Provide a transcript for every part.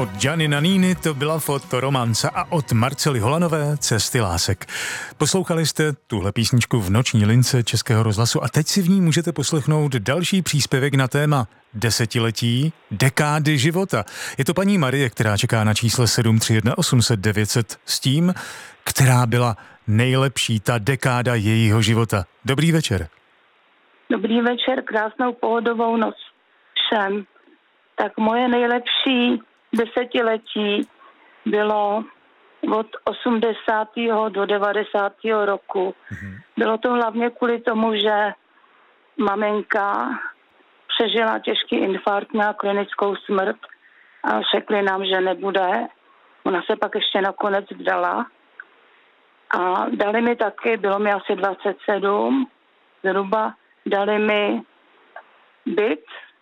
Od Gianni Nannini to byla Fotoromance a od Marcely Holanové Cesty lásek. Poslouchali jste tuhle písničku v noční lince Českého rozhlasu a teď si v ní můžete poslechnout další příspěvek na téma desetiletí, dekády života. Je to paní Marie, která čeká na čísle 731 800 900 s tím, která byla nejlepší ta dekáda jejího života. Dobrý večer. Dobrý večer, krásnou pohodovou noc všem. Tak moje nejlepší desetiletí bylo od 80. do 90. roku. Bylo to hlavně kvůli tomu, že maminka přežila těžký infarkt, měla klinickou smrt a řekli nám, že nebude. Ona se pak ještě nakonec vdala. A dali mi taky, bylo mi asi 27 zhruba, dali mi byt,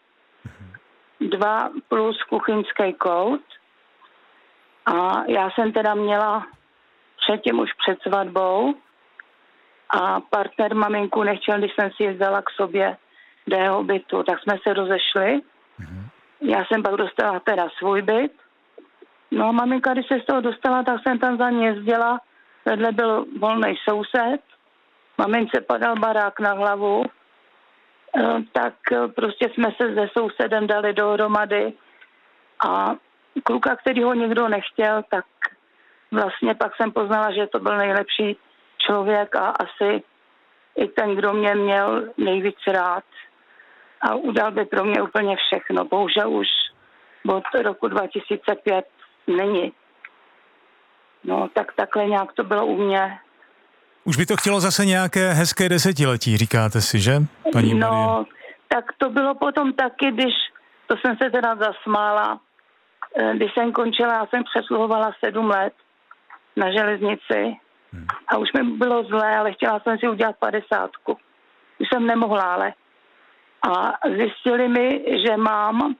2 plus kuchyňský kout. A já jsem teda měla předtím už před svatbou a partner maminku nechtěl, když jsem si jezdila k sobě do jeho bytu, tak jsme se rozešli. Já jsem pak dostala teda svůj byt. No a maminka, když se z toho dostala, tak jsem tam za ní jezdila. Vedle byl volný soused. Mamince padal barák na hlavu. Tak prostě jsme se se sousedem dali dohromady a kluka, který ho nikdo nechtěl, tak vlastně pak jsem poznala, že to byl nejlepší člověk a asi i ten, kdo mě měl nejvíc rád a udal by pro mě úplně všechno. Bohužel už od roku 2005 není. No tak takhle nějak to bylo u mě. Už by to chtělo zase nějaké hezké desetiletí, říkáte si, že, paní Marie? No, tak to bylo potom taky, když, to jsem se teda zasmála, když jsem končila, já jsem přesluhovala 7 let na železnici a už mi bylo zlé, ale chtěla jsem si udělat 50. Už jsem nemohla, ale. A zjistili mi, že mám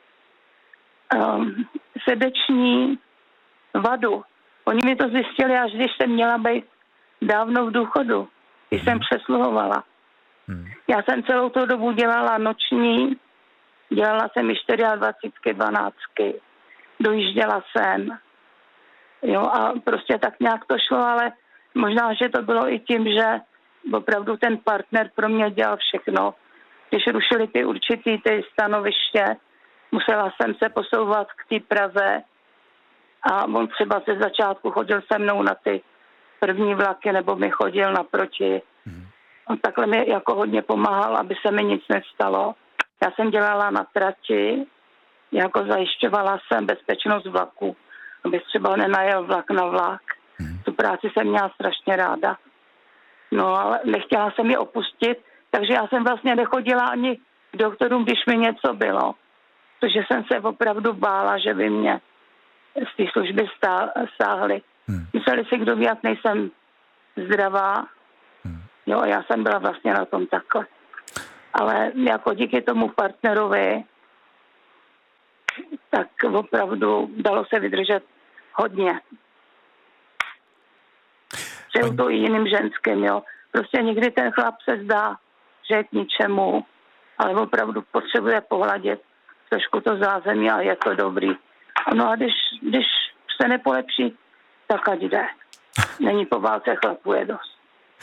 srdeční vadu. Oni mi to zjistili, až když jsem měla být dávno v důchodu, když jsem přesluhovala. Já jsem celou tu dobu dělala noční, dělala jsem i 24, 12, dojížděla jsem. Jo, a prostě tak nějak to šlo, ale možná, že to bylo i tím, že opravdu ten partner pro mě dělal všechno. Když rušili ty určitý ty stanoviště, musela jsem se posouvat k té Praze a on třeba ze začátku chodil se mnou na ty první vlaky, nebo mi chodil naproti. On takhle mi jako hodně pomáhal, aby se mi nic nestalo. Já jsem dělala na trati, jako zajišťovala jsem bezpečnost vlaku, aby třeba nenajel vlak na vlak. Tu práci jsem měla strašně ráda. No ale nechtěla jsem ji opustit, takže já jsem vlastně nechodila ani k doktorům, když mi něco bylo. Protože jsem se opravdu bála, že by mě z té služby sáhli. Mysleli si, kdo ví, jak nejsem zdravá. Jo, já jsem byla vlastně na tom takhle. Ale jako díky tomu partnerovi, tak opravdu dalo se vydržet hodně. Přeju to i jiným ženským, jo. Prostě někdy ten chlap se zdá, že je k ničemu, ale opravdu potřebuje pohladit trošku to zázemí a je to dobrý. No a když se nepolepší, tak ať jde. Není po válce, chlapů je dost.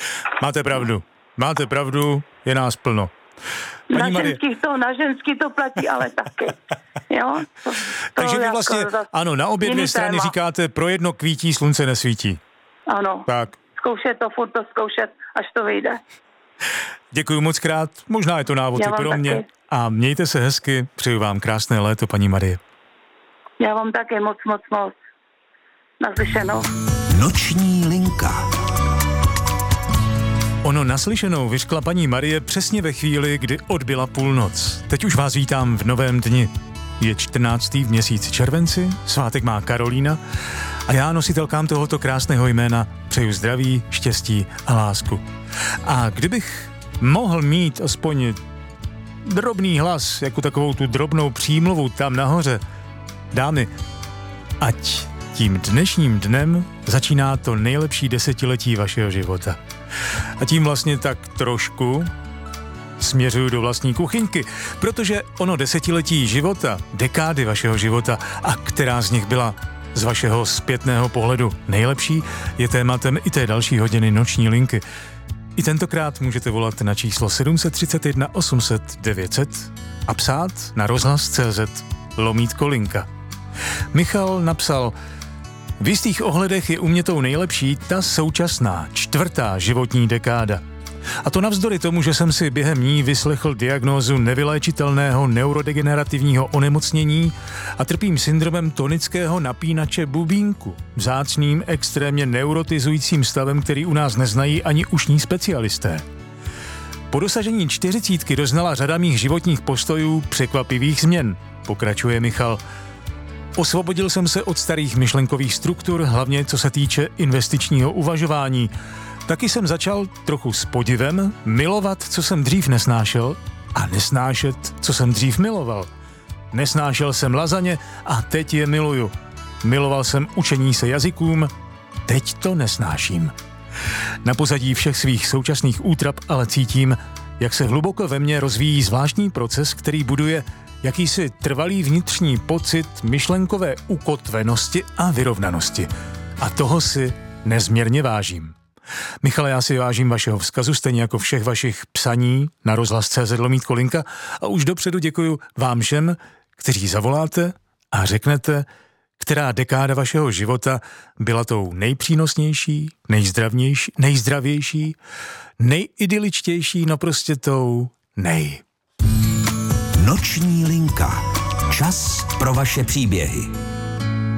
Máte pravdu, je nás plno. Na ženský to platí, ale taky. Jo? Takže vy vlastně, ano, na obě dvě strany téma. Říkáte, pro jedno kvítí, slunce nesvítí. Ano, tak. Zkoušet to, furt to zkoušet, až to vyjde. Děkuju moc krát, možná je to návod i pro mě. A mějte se hezky, přeju vám krásné léto, paní Marie. Já vám také moc. Naslyšenou. Noční linka. Ono naslyšenou vyřkla paní Marie přesně ve chvíli, kdy odbyla půlnoc. Teď už vás vítám v novém dni. Je 14. v měsíci červenci, svátek má Karolína a já nositelkám tohoto krásného jména přeju zdraví, štěstí a lásku. A kdybych mohl mít aspoň drobný hlas, jako takovou tu drobnou přímluvu tam nahoře, dámy, ať tím dnešním dnem začíná to nejlepší desetiletí vašeho života. A tím vlastně tak trošku směřuju do vlastní kuchyňky, protože ono desetiletí života, dekády vašeho života a která z nich byla z vašeho zpětného pohledu nejlepší, je tématem i té další hodiny noční linky. I tentokrát můžete volat na číslo 731 800 900 a psát na rozhlas.cz/linka. Michal napsal: v jistých ohledech je u mě tou nejlepší ta současná 4. životní dekáda. A to navzdory tomu, že jsem si během ní vyslechl diagnózu nevyléčitelného neurodegenerativního onemocnění a trpím syndromem tonického napínače bubínku, vzácným, extrémně neurotizujícím stavem, který u nás neznají ani ušní specialisté. Po dosažení 40 doznala řada mých životních postojů překvapivých změn, pokračuje Michal. Osvobodil jsem se od starých myšlenkových struktur, hlavně co se týče investičního uvažování. Taky jsem začal trochu s podivem milovat, co jsem dřív nesnášel, a nesnášet, co jsem dřív miloval. Nesnášel jsem lazaně a teď je miluju. Miloval jsem učení se jazykům, teď to nesnáším. Na pozadí všech svých současných útrap ale cítím, jak se hluboko ve mně rozvíjí zvláštní proces, který buduje jakýsi trvalý vnitřní pocit myšlenkové ukotvenosti a vyrovnanosti. A toho si nezměrně vážím. Michale, já si vážím vašeho vzkazu, stejně jako všech vašich psaní na rozhlas.cz/linka a už dopředu děkuju vám všem, kteří zavoláte a řeknete, která dekáda vašeho života byla tou nejpřínosnější, nejzdravější, nejidyličtější, no prostě tou nej. Noční linka. Čas pro vaše příběhy.